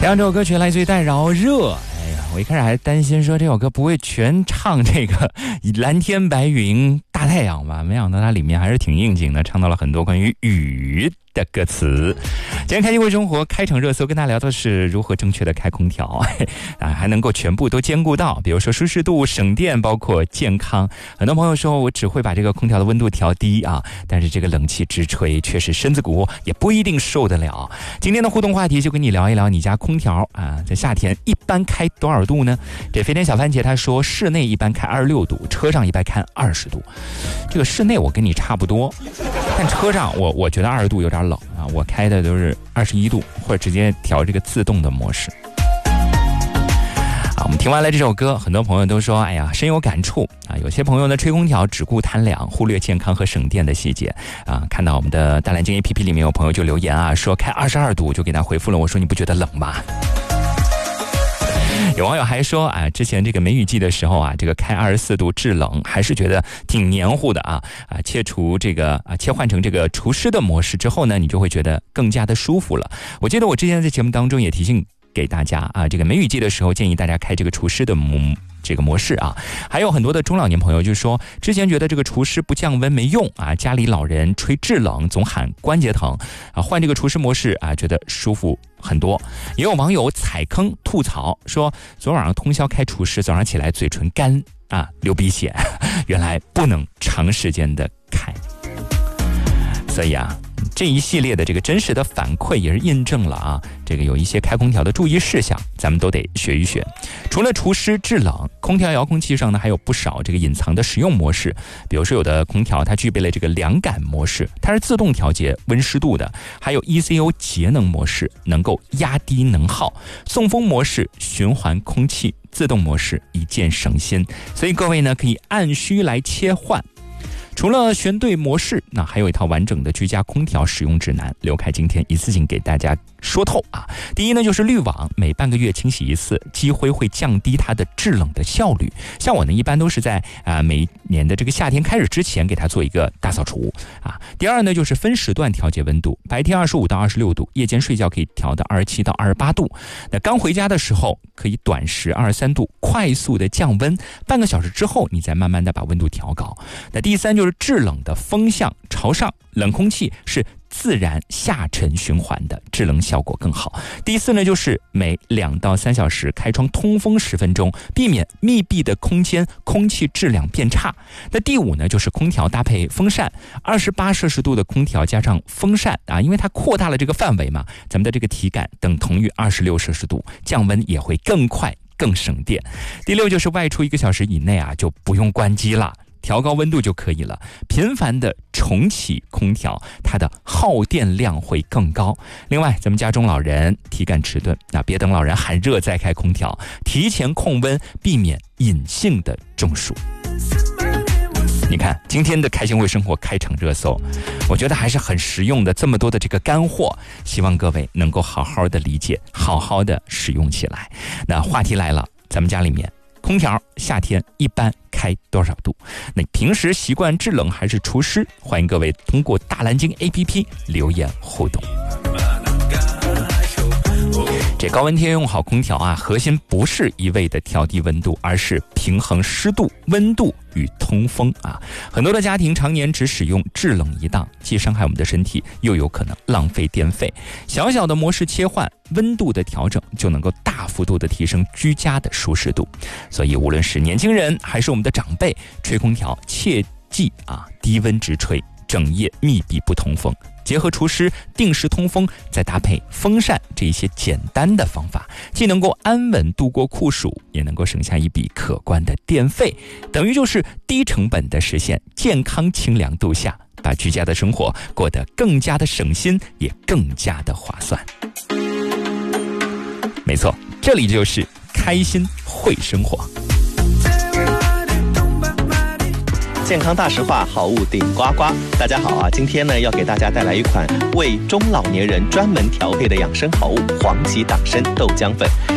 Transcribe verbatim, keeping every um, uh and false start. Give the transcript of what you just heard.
两首歌曲来自于戴娆热。哎呀，我一开始还担心说这首歌不会全唱这个蓝天白云大太阳吧，没想到它里面还是挺应景的，唱到了很多关于雨的歌词。今天开心会生活开场热搜跟大家聊的是如何正确的开空调啊，还能够全部都兼顾到，比如说舒适度、省电，包括健康。很多朋友说我只会把这个空调的温度调低啊，但是这个冷气直吹确实身子骨也不一定受得了。今天的互动话题就跟你聊一聊你家空调啊，在夏天一般开多少度呢？这飞天小番茄他说室内一般开二十六度，车上一般开二十度。这个室内我跟你差不多，但车上我我觉得二十度有点冷啊，我开的都是二十一度，或者直接调这个自动的模式。啊，我们听完了这首歌，很多朋友都说哎呀深有感触啊。有些朋友呢吹空调只顾贪凉，忽略健康和省电的细节啊。看到我们的大蓝鲸 A P P 里面有朋友就留言啊，说开二十二度，就给他回复了，我说你不觉得冷吗？有网友还说啊，之前这个梅雨季的时候啊，这个开二十四度制冷还是觉得挺黏糊的啊啊，切除这个啊切换成这个除湿的模式之后呢，你就会觉得更加的舒服了。我记得我之前在节目当中也提醒给大家啊，这个梅雨季的时候建议大家开这个除湿的模这个模式啊。还有很多的中老年朋友就说，之前觉得这个除湿不降温没用啊，家里老人吹制冷总喊关节疼啊，换这个除湿模式啊，觉得舒服很多。也有网友踩坑吐槽说，昨晚上通宵开除湿，早上起来嘴唇干啊，流鼻血，原来不能长时间的开。所以啊，这一系列的这个真实的反馈也是印证了啊，这个有一些开空调的注意事项，咱们都得学一学。除了除湿制冷，空调遥控器上呢还有不少这个隐藏的实用模式。比如说有的空调它具备了这个凉感模式，它是自动调节温湿度的；还有 E C O 节能模式，能够压低能耗；送风模式，循环空气；自动模式，一键省心。所以各位呢可以按需来切换。除了选对模式，那还有一套完整的居家空调使用指南，刘凯今天一次性给大家说透啊。第一呢，就是滤网每半个月清洗一次，积灰会降低它的制冷的效率。像我呢，一般都是在啊、呃、每年的这个夏天开始之前给它做一个大扫除啊。第二呢，就是分时段调节温度，白天二十五到二十六度，夜间睡觉可以调到二十七到二十八度。那刚回家的时候可以短时二十三度，快速的降温，半个小时之后你再慢慢的把温度调高。那第三就是制冷的风向朝上，冷空气是自然下沉循环的，制冷效果更好。第四呢，就是每两到三小时开窗通风十分钟，避免密闭的空间空气质量变差。那第五呢，就是空调搭配风扇，二十八摄氏度的空调加上风扇啊，因为它扩大了这个范围嘛，咱们的这个体感等同于二十六摄氏度，降温也会更快更省电。第六就是外出一个小时以内啊，就不用关机了，调高温度就可以了。频繁的重启空调，它的耗电量会更高。另外咱们家中老人体感迟钝，那别等老人喊热再开空调，提前控温，避免隐性的中暑。你看今天的开心会生活开场热搜，我觉得还是很实用的，这么多的这个干货，希望各位能够好好的理解，好好的使用起来。那话题来了，咱们家里面空调夏天一般开多少度？那平时习惯制冷还是除湿？欢迎各位通过大蓝鲸 A P P 留言互动。这高温天用好空调啊，核心不是一味的调低温度，而是平衡湿度、温度与通风啊。很多的家庭常年只使用制冷一档，既伤害我们的身体，又有可能浪费电费。小小的模式切换，温度的调整就能够大幅度的提升居家的舒适度。所以无论是年轻人还是我们的长辈，吹空调切记啊，低温直吹，整夜密闭不通风。结合除湿、定时通风，再搭配风扇这一些简单的方法，既能够安稳度过酷暑，也能够省下一笔可观的电费，等于就是低成本的实现健康清凉度夏，把居家的生活过得更加的省心，也更加的划算。没错，这里就是开心会生活。 健康大实话，好物顶呱呱。大家好啊，今天呢要给大家带来一款为中老年人专门调配的养生好物——黄芪党参豆浆粉。